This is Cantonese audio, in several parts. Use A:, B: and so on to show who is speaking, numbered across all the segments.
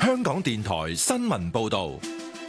A: 香港電台新聞報道。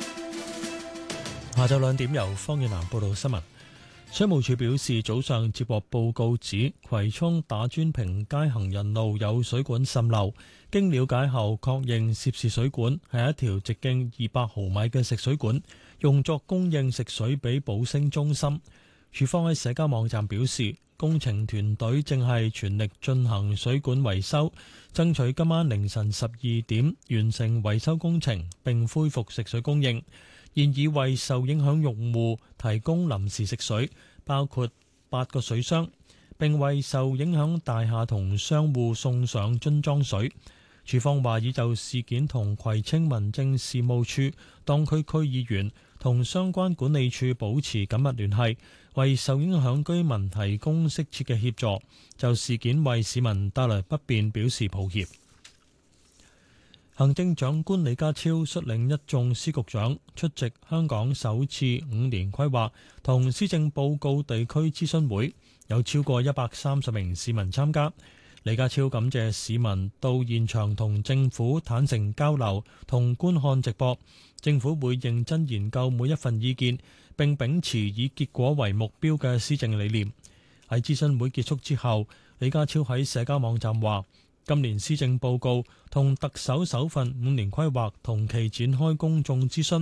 B: 下晝2點由方遠南報道新聞。水務署表示，早上接獲報告指葵涌打磚坪街行人路有水管滲漏，經了解後確認涉事水管係一條直徑200毫米嘅食水管，用作供應食水俾寶星中心。署方喺社交網站表示，工程團隊正係全力進行水管維修，爭取今晚凌晨12點完成維修工程並恢復食水供應。現已為受影響用戶提供臨時食水，包括8個水箱，並為受影響大廈同商戶送上樽裝水。署方話已就事件同葵青民政事務處、當區區議員同相關管理處保持緊密聯繫，為受影響居民提供適切嘅協助。就事件為市民帶來不便表示抱歉。行政長官李家超率領一眾司局長出席香港首次5年規劃同施政報告地區諮詢會，有超過130名市民參加。李家超感謝市民到現場同政府坦誠交流同觀看直播，政府會認真研究每一份意見，並秉持以結果為目標嘅施政理念。喺諮詢會結束之後，李家超喺社交網站話，今年施政報告同特首首份5年規劃同期展開公眾諮詢，